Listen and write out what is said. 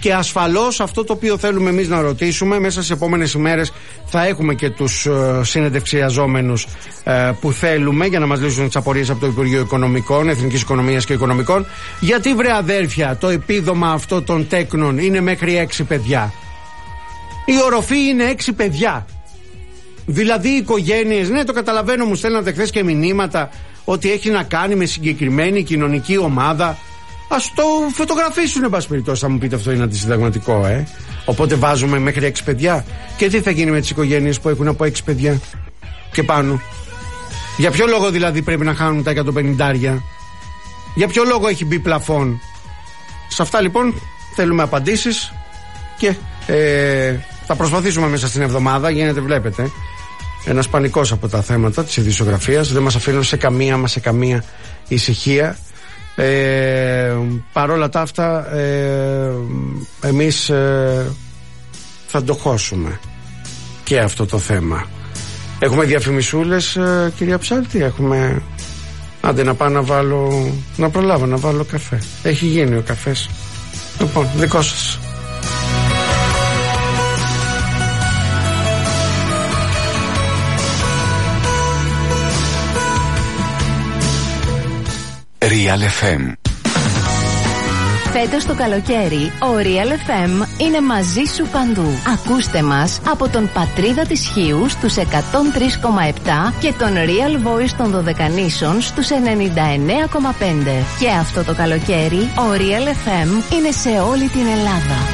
Και ασφαλώς αυτό το οποίο θέλουμε εμείς να ρωτήσουμε, μέσα στις επόμενες ημέρες θα έχουμε και τους συνεντευξιαζόμενους που θέλουμε για να μας λύσουν τις απορίες από το Υπουργείο Οικονομικών, Εθνικής Οικονομίας και Οικονομικών. Γιατί, βρε αδέρφια, το επίδομα αυτό των τέκνων είναι μέχρι 6 παιδιά? Η οροφή είναι 6 παιδιά. Δηλαδή οι οικογένειες, ναι, το καταλαβαίνω, μου στέλνατε χθες και μηνύματα ότι έχει να κάνει με συγκεκριμένη κοινωνική ομάδα. Ας το φωτογραφίσουν, εν πάση περιπτώσει. Θα μου πείτε, αυτό είναι αντισυνταγματικό, Οπότε βάζουμε μέχρι 6 παιδιά. Και τι θα γίνει με τις οικογένειες που έχουν από 6 παιδιά και πάνω? Για ποιο λόγο δηλαδή πρέπει να χάνουν τα 150? Για ποιο λόγο έχει μπει πλαφόν? Σε αυτά λοιπόν θέλουμε απαντήσεις και θα προσπαθήσουμε μέσα στην εβδομάδα. Γίνεται, βλέπετε, ένας πανικός από τα θέματα της ειδησιογραφίας. Δεν μας αφήνουν σε καμία ησυχία. Παρόλα τα αυτά εμείς θα το χώσουμε και αυτό το θέμα. Έχουμε διαφημισούλες, κυρία Ψάλτη? Έχουμε? Άντε να πάω να προλάβω να βάλω καφέ. Έχει γίνει ο καφές. Λοιπόν, δικό σας. Real FM. Φέτος το καλοκαίρι, ο Real FM είναι μαζί σου παντού. Ακούστε μας από τον Πατρίδα της Χίου στους 103,7 και τον Real Voice των Δωδεκανήσων στους 99,5. Και αυτό το καλοκαίρι, ο Real FM είναι σε όλη την Ελλάδα.